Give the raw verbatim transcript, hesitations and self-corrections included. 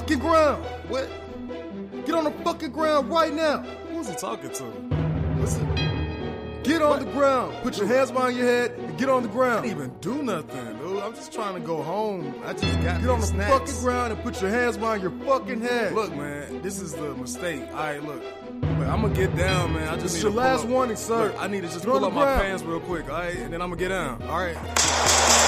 fucking ground. What? Get on the fucking ground right now. Who's he talking to? What's it? Get on What? the ground. Put your hands behind your head and get on the I ground. didn't even do nothing, dude. I'm just trying to go home. I just got Get on the these snacks. fucking ground and put your hands behind your fucking head. Look, man, this is the mistake. All right, look. I'm gonna get down, man. I just This is need your to pull last up. warning, sir. Look, I need to just Get on pull up the my ground. pants real quick, all right? And then I'm gonna get down, all right?